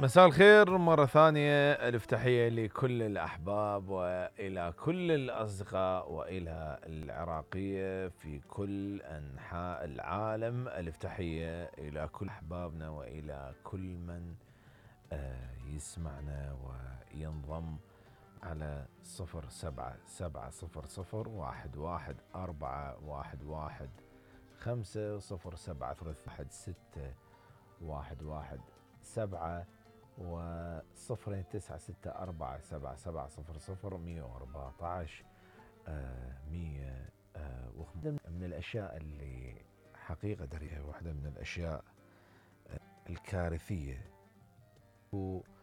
مساء الخير مرة ثانية، ألف تحية لكل الأحباب وإلى كل الأصدقاء وإلى العراقية في كل أنحاء العالم. ألف تحية إلى كل أحبابنا وإلى كل من يسمعنا وينضم على 0771111507311611 و0964770014. 100 من الأشياء اللي حقيقة دريها، واحدة من الأشياء الكارثية